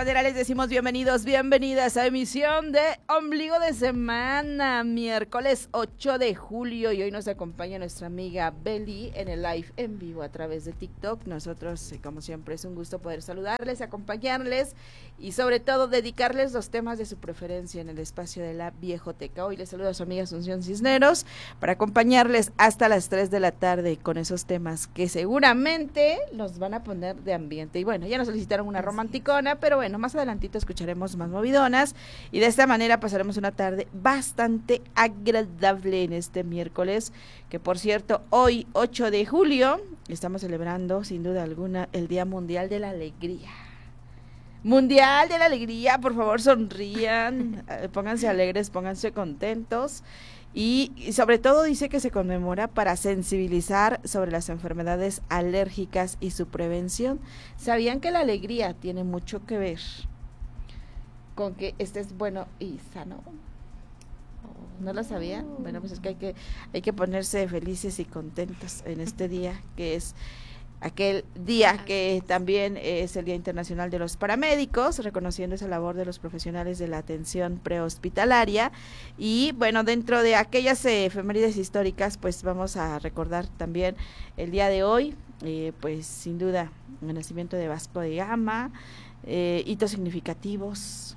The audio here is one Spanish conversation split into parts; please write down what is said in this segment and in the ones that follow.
manera les decimos bienvenidos, bienvenidas a emisión de Ombligo de Semana, miércoles 8 de julio, y hoy nos acompaña nuestra amiga Beli en el live en vivo a través de TikTok. Nosotros, como siempre, es un gusto poder saludarles, acompañarles y sobre todo dedicarles los temas de su preferencia en el espacio de la Viejoteca. Hoy les saluda a su amiga Asunción Cisneros para acompañarles hasta las 3 de la tarde con esos temas que seguramente los van a poner de ambiente. Y bueno, ya nos solicitaron una romanticona, pero bueno, más adelantito escucharemos más movidonas y de esta manera pasaremos una tarde bastante agradable en este miércoles, que por cierto, hoy 8 de julio estamos celebrando sin duda alguna el Día Mundial de la Alegría. Mundial de la Alegría, por favor sonrían, pónganse alegres, pónganse contentos. Y sobre todo dice que se conmemora para sensibilizar sobre las enfermedades alérgicas y su prevención. ¿Sabían que la alegría tiene mucho que ver con que estés bueno y sano? ¿No lo sabían? Bueno, pues es que hay que ponerse felices y contentos en este día, que es aquel día que también es el Día Internacional de los Paramédicos, reconociendo esa labor de los profesionales de la atención prehospitalaria. Y bueno, dentro de aquellas efemérides históricas, pues vamos a recordar también el día de hoy, pues sin duda, el nacimiento de Vasco de Gama, hitos significativos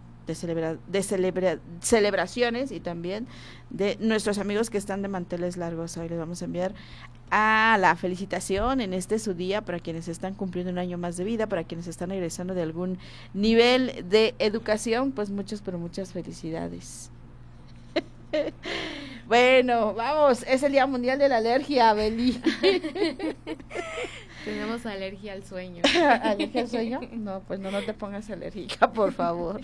de celebraciones y también de nuestros amigos que están de manteles largos. Hoy les vamos a enviar a la felicitación en este su día para quienes están cumpliendo un año más de vida, para quienes están egresando de algún nivel de educación, pues muchas, pero muchas felicidades. Bueno, vamos, es el Día Mundial de la Alergia, Beli. Tenemos alergia al sueño. ¿Alergia al sueño? No, pues no te pongas alérgica, por favor.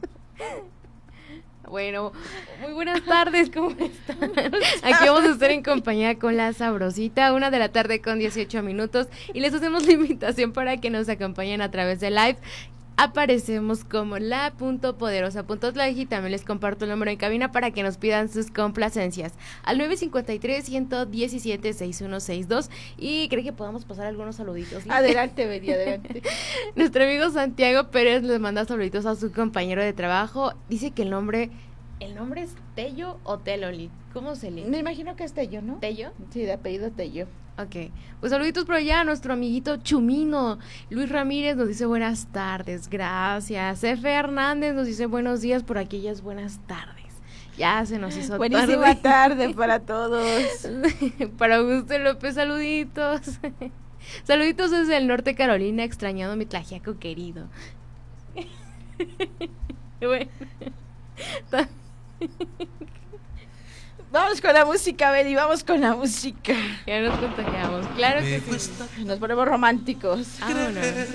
Bueno, muy buenas tardes, ¿cómo están? Aquí vamos a estar en compañía con La Sabrosita, 1 de la tarde con 18 minutos, y les hacemos la invitación para que nos acompañen a través de live. Aparecemos como la.poderosa.tlaji, y también les comparto el número en cabina para que nos pidan sus complacencias al 953-117-6162, y creo que podamos pasar algunos saluditos, ¿sí? Adelante, Beli, adelante. Nuestro amigo Santiago Pérez les manda saluditos a su compañero de trabajo. Dice que el nombre es Tello o Teloli. ¿Cómo se lee? Me imagino que es Tello, ¿no? ¿Tello? Sí, de apellido Tello. Ok, pues saluditos por allá a nuestro amiguito Chumino. Luis Ramírez nos dice buenas tardes, gracias. Efe Hernández nos dice buenos días, por aquí ya es buenas tardes. Ya se nos hizo buenísima tarde para todos. Para Augusto López, saluditos. Saluditos desde el norte de Carolina, extrañando mi tlaxiaco querido. Bueno. Vamos con la música, Beli, vamos con la música. Ya nos contagiamos, claro que sí. Nos ponemos románticos. Vámonos.